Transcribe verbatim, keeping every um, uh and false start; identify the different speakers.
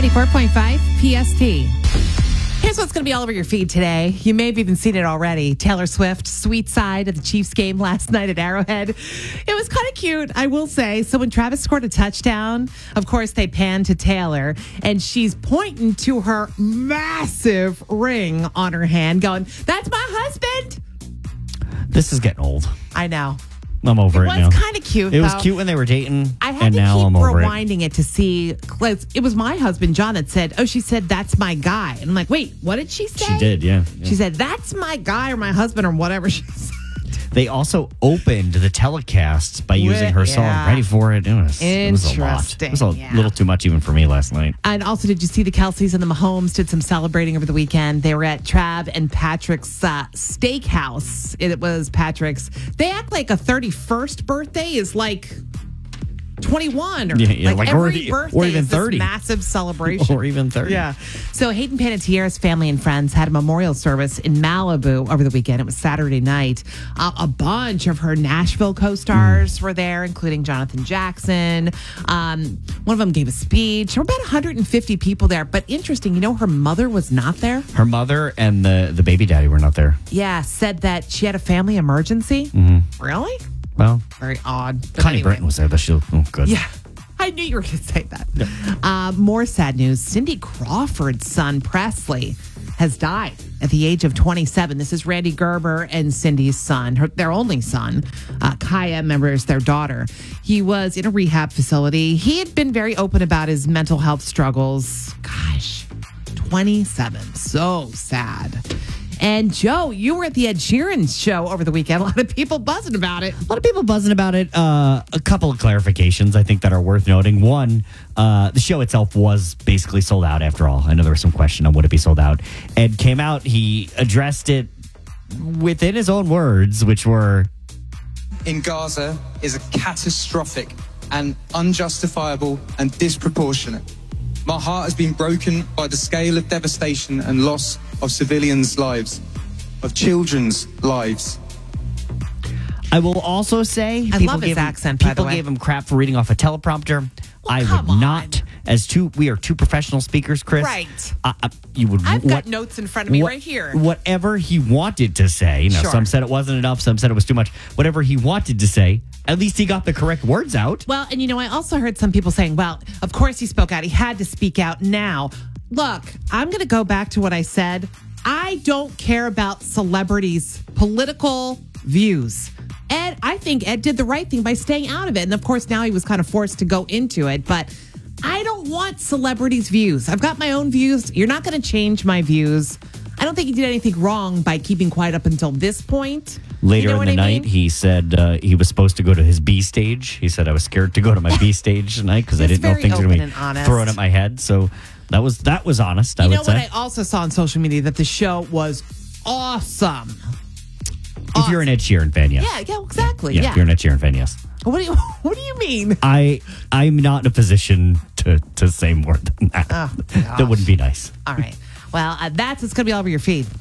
Speaker 1: ninety-four point five P S T. Here's what's going to be all over your feed today. You may have even seen it already. Taylor Swift, sweet side of the Chiefs game last night at Arrowhead. It was kind of cute, I will say. So when Travis scored a touchdown, of course, they panned to Taylor, and she's pointing to her massive ring on her hand, going, "That's my husband."
Speaker 2: This is getting old.
Speaker 1: I know.
Speaker 2: I'm over it,
Speaker 1: it
Speaker 2: now.
Speaker 1: was kind of cute,
Speaker 2: It
Speaker 1: though.
Speaker 2: was cute when they were dating,
Speaker 1: I had
Speaker 2: and
Speaker 1: to
Speaker 2: now
Speaker 1: keep
Speaker 2: I'm over
Speaker 1: rewinding
Speaker 2: it.
Speaker 1: it to see. It was my husband, John, that said, oh, she said, "That's my guy." And I'm like, wait, what did she say?
Speaker 2: She did, yeah. yeah.
Speaker 1: She said, "That's my guy," or my husband, or whatever she said.
Speaker 2: They also opened the telecast by using her song.
Speaker 1: Yeah.
Speaker 2: Ready for it? It was, it was a lot.
Speaker 1: Interesting,
Speaker 2: It was a
Speaker 1: yeah.
Speaker 2: little too much even for me last night.
Speaker 1: And also, did you see the Kelseys and the Mahomes did some celebrating over the weekend? They were at Trav and Patrick's uh, steakhouse. It was Patrick's. They act like a thirty-first birthday is like twenty-one, or
Speaker 2: Yeah, yeah,
Speaker 1: like,
Speaker 2: like
Speaker 1: every
Speaker 2: or the-
Speaker 1: birthday
Speaker 2: or even
Speaker 1: is this
Speaker 2: thirty.
Speaker 1: massive celebration.
Speaker 2: Or even thirty.
Speaker 1: Yeah. So Hayden Panettiere's family and friends had a memorial service in Malibu over the weekend. It was Saturday night. Uh, a bunch of her Nashville co-stars mm. were there, including Jonathan Jackson. Um, one of them gave a speech. There were about one hundred fifty people there. But interesting, you know, her mother was not there.
Speaker 2: Her mother and the, the baby daddy were not there.
Speaker 1: Yeah, said that she had a family emergency.
Speaker 2: Mm-hmm.
Speaker 1: Really?
Speaker 2: Well,
Speaker 1: very odd. But
Speaker 2: Connie
Speaker 1: anyway.
Speaker 2: Britton was there, but she oh, good.
Speaker 1: Yeah. I knew you were going to say that.
Speaker 2: Yeah.
Speaker 1: Uh, more sad news. Cindy Crawford's son, Presley, has died at the age of twenty-seven. This is Randy Gerber and Cindy's son, her, their only son. Uh, Kaya remembers their daughter. He was in a rehab facility. He had been very open about his mental health struggles. Gosh, twenty-seven. So sad. And Joe, you were at the Ed Sheeran show over the weekend. A lot of people buzzing about it.
Speaker 2: A lot of people buzzing about it. Uh, a couple of clarifications I think that are worth noting. One, uh, the show itself was basically sold out after all. I know there was some question on would it be sold out. Ed came out. He addressed it within his own words, which were...
Speaker 3: in Gaza is a catastrophic and unjustifiable and disproportionate. My heart has been broken by the scale of devastation and loss of civilians' lives, of children's lives.
Speaker 2: I will also say,
Speaker 1: I
Speaker 2: people
Speaker 1: love his
Speaker 2: gave him,
Speaker 1: accent, by the
Speaker 2: people
Speaker 1: way.
Speaker 2: gave him crap for reading off a teleprompter.
Speaker 1: Well,
Speaker 2: I
Speaker 1: come
Speaker 2: would
Speaker 1: on.
Speaker 2: not, as two, we are two professional speakers, Chris.
Speaker 1: Right.
Speaker 2: Uh, uh, you would.
Speaker 1: I've
Speaker 2: what,
Speaker 1: got notes in front of me
Speaker 2: what-
Speaker 1: right here.
Speaker 2: Whatever he wanted to say, you know,
Speaker 1: Sure.
Speaker 2: some said it wasn't enough, some said it was too much. Whatever he wanted to say, at least he got the correct words out.
Speaker 1: Well, and you know, I also heard some people saying, well, of course he spoke out. He had to speak out now. Look, I'm going to go back to what I said. I don't care about celebrities' political views. Ed, I think Ed did the right thing by staying out of it. And of course, now he was kind of forced to go into it. But I don't want celebrities' views. I've got my own views. You're not going to change my views. I don't think he did anything wrong by keeping quiet up until this point.
Speaker 2: Later
Speaker 1: You know
Speaker 2: in
Speaker 1: what
Speaker 2: the
Speaker 1: I
Speaker 2: night,
Speaker 1: mean?
Speaker 2: he said uh, he was supposed to go to his B stage. He said, I was scared to go to my B stage tonight because I
Speaker 1: He's
Speaker 2: didn't know
Speaker 1: very
Speaker 2: things were going
Speaker 1: open
Speaker 2: to
Speaker 1: and honest.
Speaker 2: be thrown at my head. So that was that was honest, I
Speaker 1: You
Speaker 2: would
Speaker 1: know
Speaker 2: say.
Speaker 1: what I also saw on social media? That the show was awesome.
Speaker 2: If you're an Ed Sheeran fan, yes.
Speaker 1: Yeah, yeah, exactly.
Speaker 2: Yeah,
Speaker 1: Yeah.
Speaker 2: if you're an Ed Sheeran fan, yes.
Speaker 1: What do you What do you mean?
Speaker 2: I I'm not in a position to to say more than that.
Speaker 1: Oh,
Speaker 2: that wouldn't be nice.
Speaker 1: All right. Well, uh, that's what's going to be all over your feed.